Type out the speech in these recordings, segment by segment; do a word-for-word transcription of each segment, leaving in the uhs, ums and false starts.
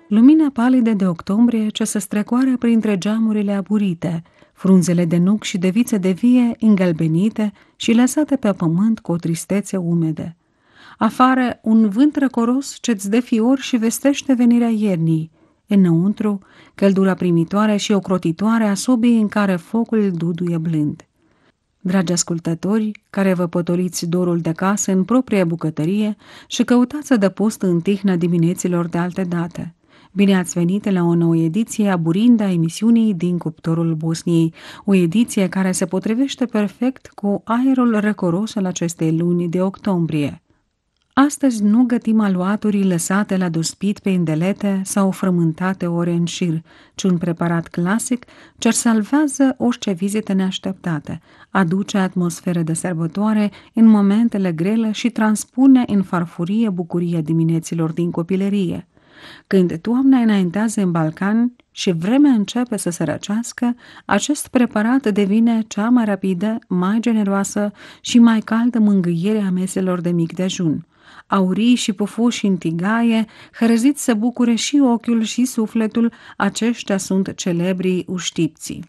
Lumina palidă de octombrie ce se strecoară printre geamurile aburite, frunzele de nuc și de vițe de vie îngălbenite și lăsate pe pământ cu o tristețe umede. Afară, un vânt răcoros ce-ți dă fior și vestește venirea iernii. Înăuntru, căldura primitoare și ocrotitoare a sobii în care focul duduie blând. Dragi ascultători, care vă potoliți dorul de casă în propria bucătărie și căutați adăpost în tihnă dimineților de alte date. Bine ați venit la o nouă ediție aburinda a emisiunii din cuptorul Bosniei, o ediție care se potrivește perfect cu aerul răcoros al acestei luni de octombrie. Astăzi nu gătim aluaturi lăsate la dospit pe indelete sau frământate ore în șir, ci un preparat clasic ce salvează orice vizite neașteptate, aduce atmosferă de sărbătoare în momentele grele și transpune în farfurie bucuria dimineților din copilărie. Când toamna înaintează în Balcan și vremea începe să se răcească, acest preparat devine cea mai rapidă, mai generoasă și mai caldă mângâiere a meselor de mic dejun. Aurii și pufuși în tigaie, hărăziți să bucure și ochiul și sufletul, aceștia sunt celebrii uștipții.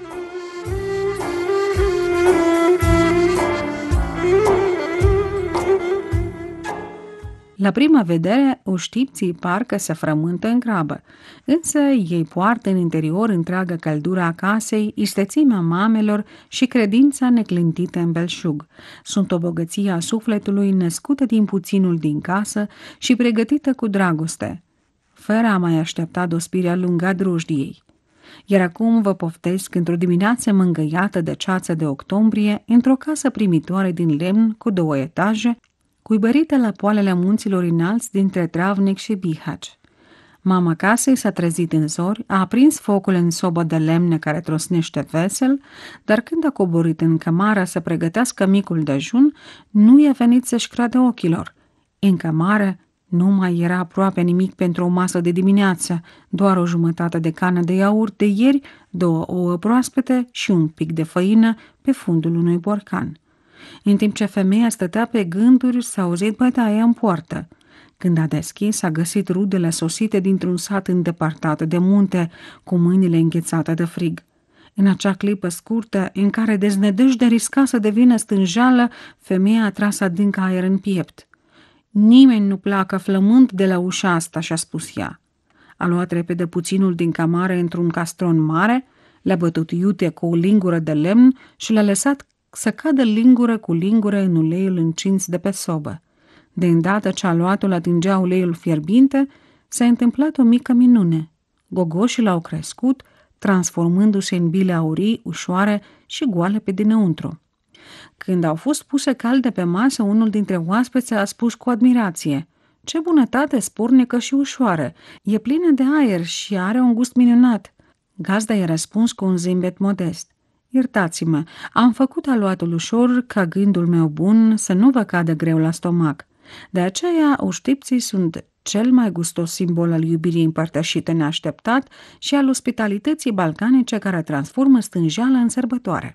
La prima vedere, uștipții parcă se frământă în grabă, însă ei poartă în interior întreaga căldura a casei, istețimea mamelor și credința neclintită în belșug. Sunt o bogăție a sufletului născută din puținul din casă și pregătită cu dragoste, fără a mai aștepta dospirea lungă a drujdiei. Iar acum vă poftesc într-o dimineață mângâiată de ceață de octombrie, într-o casă primitoare din lemn cu două etaje, cuibărită la poalele munților înalți dintre Travnik și Bihać. Mama casei s-a trezit în zori, a aprins focul în sobă de lemne care trosnește vesel, dar când a coborât în cămară să pregătească micul dejun, nu i-a venit să-și creadă ochilor. În cămară nu mai era aproape nimic pentru o masă de dimineață, doar o jumătate de cană de iaurt de ieri, două ouă proaspete și un pic de făină pe fundul unui borcan. În timp ce femeia stătea pe gânduri, s-a auzit bătaia în poartă. Când a deschis, a găsit rudele sosite dintr-un sat îndepărtat de munte, cu mâinile înghețate de frig. În acea clipă scurtă, în care deznădejdea risca să devină stânjală, femeia a tras adânc aer în piept. Nimeni nu pleacă flămând de la ușa asta, și-a spus ea. A luat repede puținul din camară într-un castron mare, le-a bătut iute cu o lingură de lemn și le-a lăsat să cadă lingură cu lingură în uleiul încins de pe sobă. De îndată ce aluatul atingea uleiul fierbinte, s-a întâmplat o mică minune. Gogoșii au crescut, transformându-se în bile aurii, ușoare și goale pe dinăuntru. Când au fost puse calde pe masă, unul dintre oaspeți a spus cu admirație: "Ce bunătate spurnică și ușoară! E plină de aer și are un gust minunat." Gazda i-a răspuns cu un zâmbet modest: "Iertați-mă, am făcut aluatul ușor ca gândul meu bun să nu vă cadă greu la stomac. De aceea, uștipții sunt cel mai gustos simbol al iubirii împărtășite neașteptat și al ospitalității balcanice care transformă stânjeala în sărbătoare."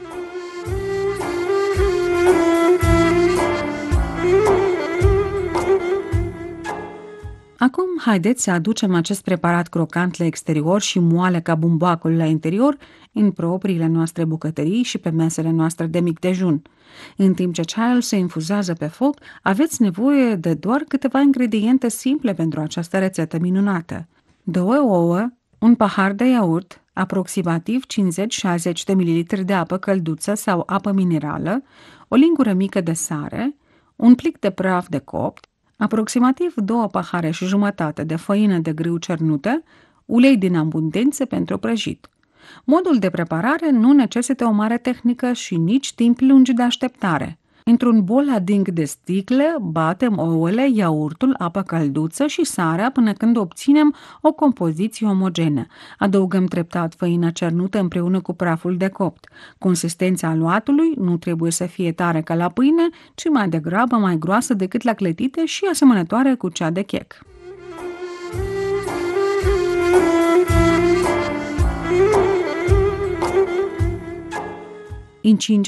Acum, haideți să aducem acest preparat crocant la exterior și moale ca bumboacul la interior în propriile noastre bucătării și pe mesele noastre de mic dejun. În timp ce ceaiul se infuzează pe foc, aveți nevoie de doar câteva ingrediente simple pentru această rețetă minunată. Două ouă, un pahar de iaurt, aproximativ cincizeci șaizeci de mililitri de apă călduță sau apă minerală, o lingură mică de sare, un plic de praf de copt, aproximativ două pahare și jumătate de făină de grâu cernută, ulei din abundență pentru prăjit. Modul de preparare nu necesită o mare tehnică și nici timp lung de așteptare. Într-un bol adânc de sticlă, batem ouăle, iaurtul, apă călduță și sarea până când obținem o compoziție omogenă. Adăugăm treptat făina cernută împreună cu praful de copt. Consistența aluatului nu trebuie să fie tare ca la pâine, ci mai degrabă mai groasă decât la clătite și asemănătoare cu cea de chec. Încinge